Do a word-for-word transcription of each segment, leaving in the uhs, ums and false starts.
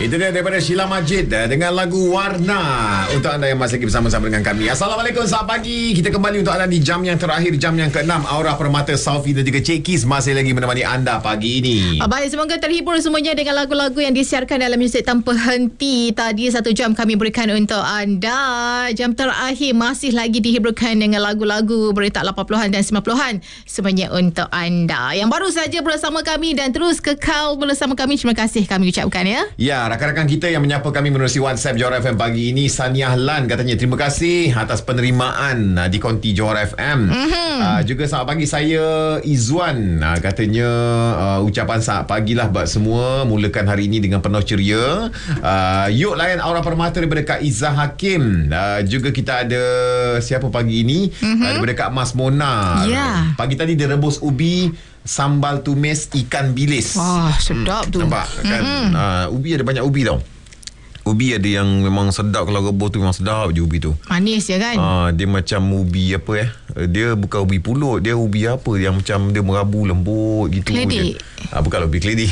Itu dia daripada Sheila Majid dengan lagu Warna untuk anda yang masih lagi bersama-sama dengan kami. Assalamualaikum, selamat pagi. Kita kembali untuk anda di jam yang terakhir, jam yang keenam. Aura Permata, Salfi dan juga Cik Kis masih lagi menemani anda pagi ini. Baik, semoga terhibur semuanya dengan lagu-lagu yang disiarkan dalam Muzik Tanpa Henti. Tadi satu jam kami berikan untuk anda. Jam terakhir masih lagi dihiburkan dengan lagu-lagu berita lapan puluhan dan sembilan puluhan. Semuanya untuk anda yang baru saja bersama kami dan terus kekal bersama kami. Terima kasih kami ucapkan ya. Ya, rakan-rakan kita yang menyapa kami menerusi WhatsApp Johor F M pagi ini. Saniah Lan katanya terima kasih atas penerimaan uh, di konti Johor F M. Mm-hmm. Uh, juga selamat pagi saya Izzuan. Uh, katanya uh, ucapan selamat pagilah buat semua. Mulakan hari ini dengan penuh ceria. Uh, yuk layan Aura Permata daripada Kak Izzah Hakim. Uh, juga kita ada siapa pagi ini? Mm-hmm. Uh, daripada Kak Mas Mona. Yeah. Pagi tadi dia rebus ubi sambal tumis ikan bilis. Wah, sedap hmm, tu. Nampak kan? Mm-hmm. Uh, ubi ada banyak ubi tau. Ubi ada yang memang sedap, kalau rebus tu memang sedap je ubi tu. Manis je kan? Uh, dia macam ubi apa eh? Dia bukan ubi pulut, dia ubi apa yang macam dia merabu lembut gitu. Keledek. Ah, bukan ubi keledek.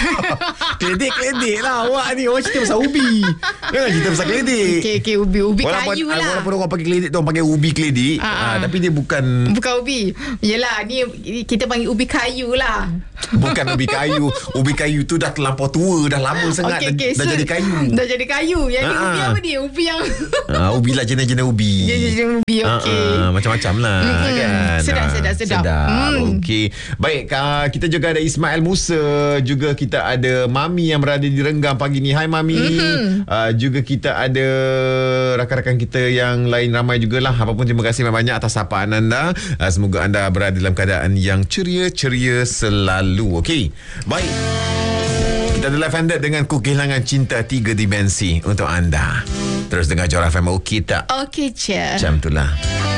Keledek keledek lah awak ni. Orang cerita pasal ubi. Jangan cerita pasal keledek. Okey okey, ubi ubi walaupun, kayu lah. Walaupun orang pakai keledek tu orang panggil ubi keledek, Ah, ah, tapi dia bukan bukan ubi. Yelah, ni kita panggil ubi kayu lah. bukan ubi kayu. Ubi kayu tu dah terlampau tua, dah lama sangat. Okay, okay. Dah, dah So, jadi kayu. Dah jadi kayu. Yang ni Ah, ubi ah. apa dia? Ubi yang Ah, ubi lah, jenis-jenis ubi. jenis ubi. Okey. Ah, ah, macam-macam lah. Mm-mm. Kan? Sedap, Ah, sedap, sedap. Sedap. Mm. Okey. Baik, uh, kita juga ada Ismail Musa. Juga kita ada Mami yang berada di Renggang pagi ni. Hai Mami. Mm-hmm. Uh, juga kita ada rakan-rakan kita yang lain ramai jugalah. Apapun, terima kasih banyak atas sapaan anda. Uh, semoga anda berada dalam keadaan yang ceria-ceria selalu. Okey. Baik. Kita ada Live Handed dengan Ku Kehilangan Cinta Tiga Dimensi untuk anda. Terus dengar Johor F M. Okey tak? Okey, Cia. Macam itulah.